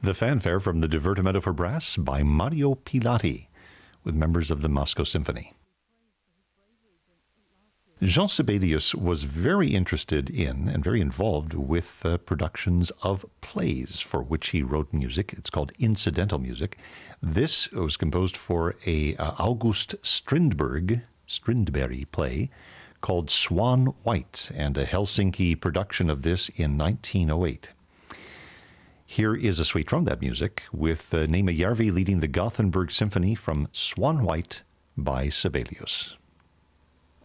The fanfare from the Divertimento for Brass by Mario Pilati with members of the Moscow Symphony. Jean Sibelius was very interested in and very involved with productions of plays for which he wrote music. It's called incidental music. This was composed for a August Strindberg play called Swan White, and a Helsinki production of this in 1908. Here is a suite from that music with Neema Järvi leading the Gothenburg Symphony from Swan White by Sibelius.